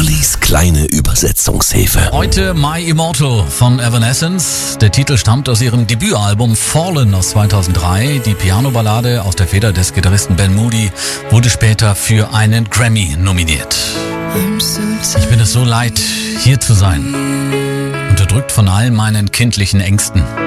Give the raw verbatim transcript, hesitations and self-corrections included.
Ollis kleine Übersetzungshilfe. Heute My Immortal von Evanescence. Der Titel stammt aus ihrem Debütalbum Fallen aus zweitausenddrei. Die Piano-Ballade aus der Feder des Gitarristen Ben Moody wurde später für einen Grammy nominiert. Ich bin es so leid, hier zu sein. Unterdrückt von all meinen kindlichen Ängsten.